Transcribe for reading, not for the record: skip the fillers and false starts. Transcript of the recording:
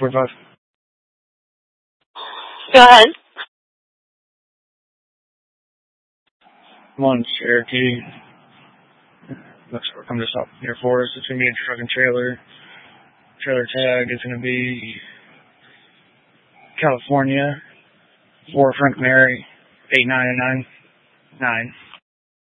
45. Go ahead. I'm on Cherokee. Looks like I'm just up here for us. It's going to be a truck and trailer. Trailer tag is going to be California, 4 Frank Mary, 8999.